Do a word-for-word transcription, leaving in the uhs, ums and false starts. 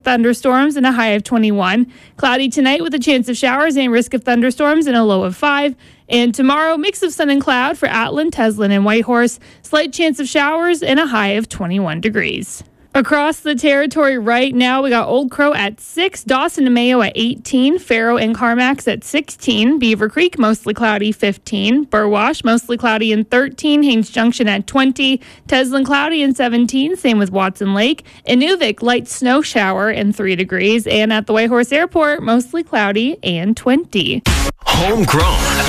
thunderstorms and a high of twenty-one. Cloudy tonight with a chance of showers and risk of thunderstorms and a low of five. And tomorrow, mix of sun and cloud for Atlin, Teslin, and Whitehorse. Slight chance of showers and a high of twenty-one degrees. Across the territory right now, we got Old Crow at six, Dawson and Mayo at eighteen, Faro and Carmax at sixteen, Beaver Creek mostly cloudy fifteen, Burwash mostly cloudy and thirteen, Haines Junction at twenty, Teslin cloudy and seventeen, same with Watson Lake, Inuvik light snow shower and three degrees, and at the Whitehorse Airport mostly cloudy and twenty. Homegrown